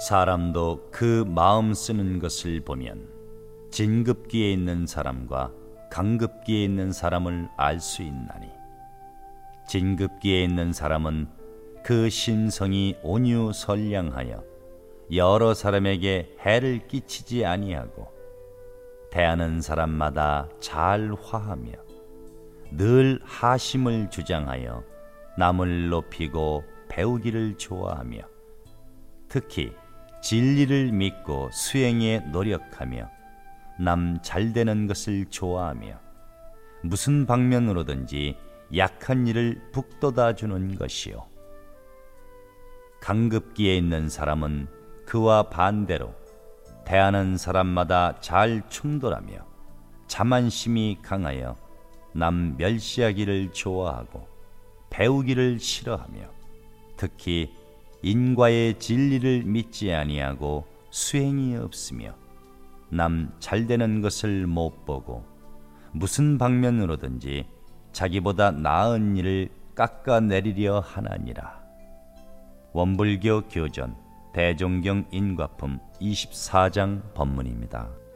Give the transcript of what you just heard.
사람도 그 마음 쓰는 것을 보면 진급기에 있는 사람과 강급기에 있는 사람을 알 수 있나니, 진급기에 있는 사람은 그 심성이 온유 선량하여 여러 사람에게 해를 끼치지 아니하고 대하는 사람마다 잘 화하며 늘 하심을 주장하여 남을 높이고 배우기를 좋아하며 특히 진리를 믿고 수행에 노력하며 남 잘되는 것을 좋아하며 무슨 방면으로든지 약한 이를 북돋아 주는 것이요, 강급기에 있는 사람은 그와 반대로 대하는 사람마다 잘 충돌하며 자만심이 강하여 남 멸시하기를 좋아하고 배우기를 싫어하며 특히 인과의 진리를 믿지 아니하고 수행이 없으며 남 잘되는 것을 못 보고 무슨 방면으로든지 자기보다 나은 일을 깎아내리려 하나니라. 원불교 교전 대종경 인과품 24장 법문입니다.